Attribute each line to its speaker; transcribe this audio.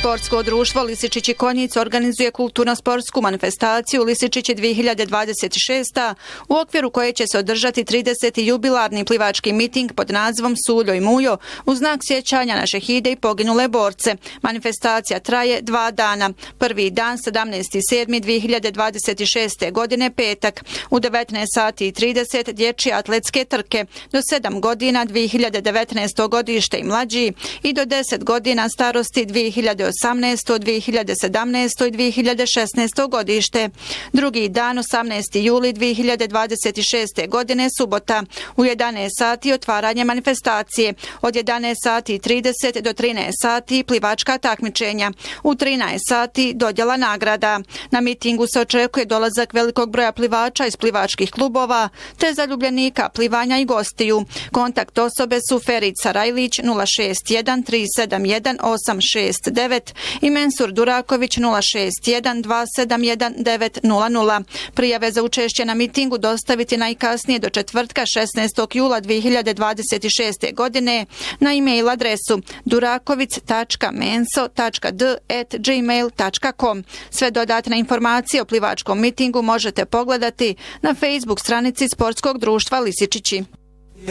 Speaker 1: Sportsko društvo Lisičić i Konjic organizuje kulturno-sportsku manifestaciju Lisičići 2026. u okviru koje će se održati 30. jubilarni plivački miting pod nazivom Suljo i Mujo u znak sjećanja na šehide i poginule borce. Manifestacija traje 2 dana. Prvi dan 17.7.2026. godine petak u 19:30 dječje atletske trke do 7 godina 2019. godište i mlađi i do 10 godina starosti 2018., 2017. i 2016. godište. Drugi dan 18. juli 2026. godine subota u 11 sati otvaranje manifestacije. Od 11:30 do 13 sati plivačka takmičenja. U 13 sati dodjela nagrada. Na mitingu se očekuje dolazak velikog broja plivača iz plivačkih klubova te zaljubljenika plivanja i gostiju. Kontakt osobe su Ferica Rajlić 061 371 869 i Mensur Duraković 061 271 900. Prijave za učešće na mitingu dostaviti najkasnije do četvrtka 16. jula 2026. godine na e-mail adresu durakovic.menso.d@gmail.com. Sve dodatne informacije o plivačkom mitingu možete pogledati na Facebook stranici Sportskog društva Lisičići.